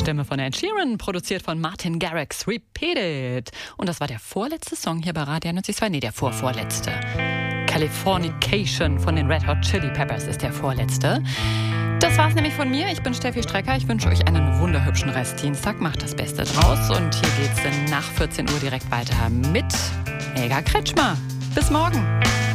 Stimme von Ed Sheeran, produziert von Martin Garrix, Repeat It. Und das war der vorletzte Song hier bei Radio 91.2. Nee, der vorvorletzte. Californication von den Red Hot Chili Peppers ist der vorletzte. Das war's nämlich von mir. Ich bin Steffi Strecker. Ich wünsche euch einen wunderhübschen Restdienstag. Macht das Beste draus. Und hier geht's dann nach 14 Uhr direkt weiter mit Helga Kretschmer. Bis morgen.